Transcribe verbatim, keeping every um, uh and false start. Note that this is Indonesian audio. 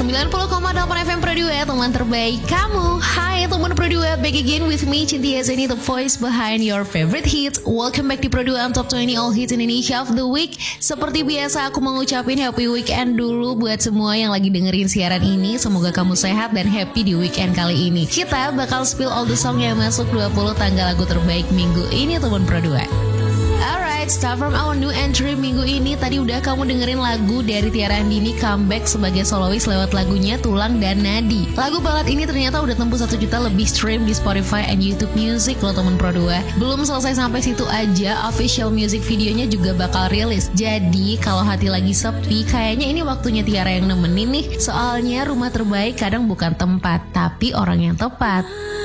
sembilan puluh koma delapan F M Pro dua, teman terbaik kamu. Hai teman Pro dua, back again with me Cynthia Zeni, the voice behind your favorite hits. Welcome back di Pro dua Top dua puluh All Hits Indonesia of the Week. Seperti biasa aku mau ngucapin happy weekend dulu buat semua yang lagi dengerin siaran ini. Semoga kamu sehat dan happy di weekend kali ini. Kita bakal spill all the song yang masuk dua puluh tanggal lagu terbaik minggu ini teman Pro dua. Alright, start from our new entry minggu ini. Tadi udah kamu dengerin lagu dari Tiara Andini comeback sebagai solois lewat lagunya Tulang dan Nadi. Lagu balad ini ternyata udah tembus satu juta lebih stream di Spotify and YouTube Music loh temen Pro dua. Belum selesai sampai situ aja, official music videonya juga bakal rilis. Jadi kalau hati lagi sepi, kayaknya ini waktunya Tiara yang nemenin nih. Soalnya rumah terbaik kadang bukan tempat, tapi orang yang tepat.